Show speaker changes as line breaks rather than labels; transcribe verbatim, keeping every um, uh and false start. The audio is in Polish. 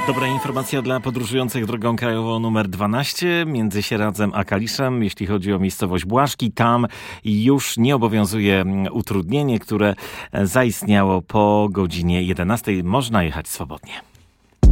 Dobra informacja dla podróżujących drogą krajową numer dwanaście między Sieradzem a Kaliszem. Jeśli chodzi o miejscowość Błaszki, tam już nie obowiązuje utrudnienie, które zaistniało po godzinie jedenastej. Można jechać swobodnie.